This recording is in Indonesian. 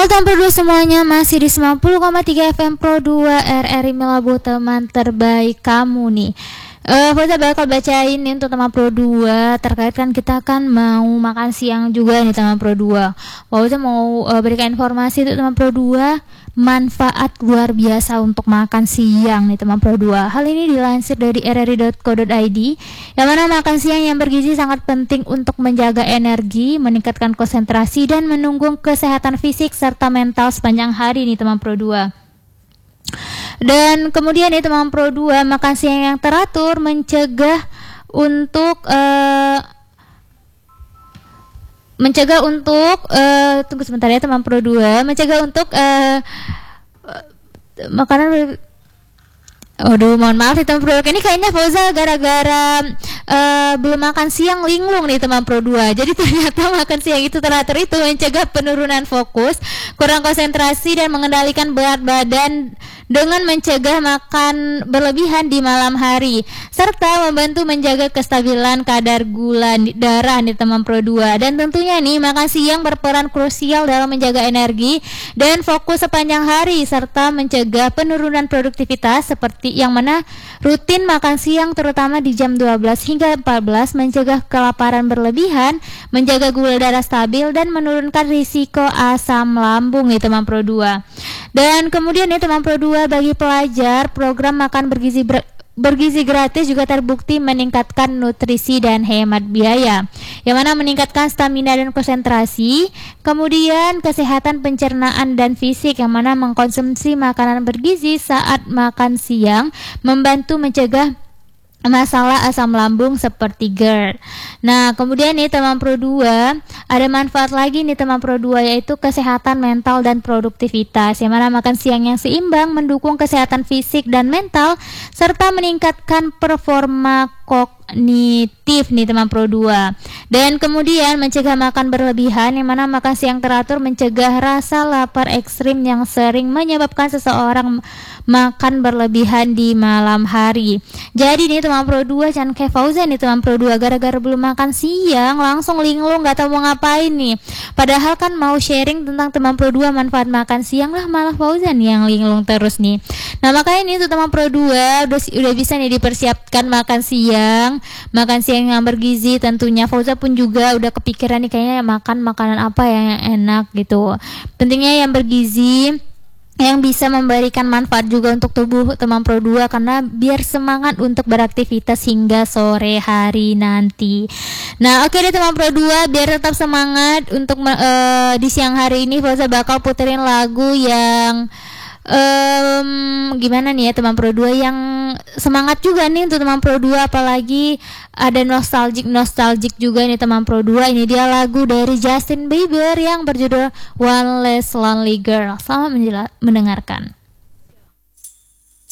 Halo teman Pro 2 semuanya, masih di 90,3 FM Pro 2 RRI Melabu, teman terbaik kamu nih. Fauza bakal bacain nih untuk teman Pro 2 terkait kan kita kan mau makan siang juga nih teman Pro 2. Fauza mau berikan informasi untuk teman Pro 2 manfaat luar biasa untuk makan siang nih teman Pro 2. Hal ini dilansir dari rri.co.id, yang mana makan siang yang bergizi sangat penting untuk menjaga energi, meningkatkan konsentrasi, dan menunjang kesehatan fisik serta mental sepanjang hari nih teman Pro 2. Dan kemudian nih teman Pro 2, makan siang yang teratur mencegah untuk tunggu sebentar ya teman Pro 2, mencegah untuk makanan. Aduh, mohon maaf nih teman Pro 2. Ini kayaknya Fauza gara-gara belum makan siang linglung nih teman Pro 2. Jadi ternyata makan siang itu teratur itu mencegah penurunan fokus, kurang konsentrasi, dan mengendalikan berat badan dengan mencegah makan berlebihan di malam hari, serta membantu menjaga kestabilan kadar gula darah nih teman Pro 2. Dan tentunya nih makan siang berperan krusial dalam menjaga energi dan fokus sepanjang hari, serta mencegah penurunan produktivitas, seperti yang mana rutin makan siang terutama di jam 12 hingga 14 mencegah kelaparan berlebihan, menjaga gula darah stabil, dan menurunkan risiko asam lambung nih teman Pro 2. Dan kemudian nih teman Pro 2, bagi pelajar, program makan bergizi gratis juga terbukti meningkatkan nutrisi dan hemat biaya, yang mana meningkatkan stamina dan konsentrasi, kemudian kesehatan pencernaan dan fisik, yang mana mengkonsumsi makanan bergizi saat makan siang membantu mencegah masalah asam lambung seperti GERD. Nah, kemudian nih teman Pro 2, ada manfaat lagi nih teman Pro 2, yaitu kesehatan mental dan produktivitas, yang mana makan siang yang seimbang mendukung kesehatan fisik dan mental, serta meningkatkan performa kognitif nih teman Pro 2. Dan kemudian mencegah makan berlebihan, yang mana makan siang teratur mencegah rasa lapar ekstrim yang sering menyebabkan seseorang makan berlebihan di malam hari. Jadi nih teman Pro 2, jangan kayak Fauza nih teman Pro 2, gara-gara belum makan siang langsung linglung gak tahu mau ngapain nih. Padahal kan mau sharing tentang teman Pro 2 manfaat makan siang, lah malah Fauza nih yang linglung terus nih. Nah, makanya nih tuh teman Pro 2 udah bisa nih dipersiapkan makan siang yang bergizi. Tentunya Fauza pun juga udah kepikiran nih kayaknya makan makanan apa yang enak gitu. Pentingnya yang bergizi, yang bisa memberikan manfaat juga untuk tubuh teman Pro 2, karena biar semangat untuk beraktivitas hingga sore hari nanti. Nah, oke deh teman Pro 2, biar tetap semangat untuk di siang hari ini Fauza bakal puterin lagu yang gimana nih ya teman Pro 2, yang semangat juga nih untuk teman Pro 2, apalagi ada nostalgic juga nih teman Pro 2. Ini dia lagu dari Justin Bieber yang berjudul One Less Lonely Girl. Selamat mendengarkan.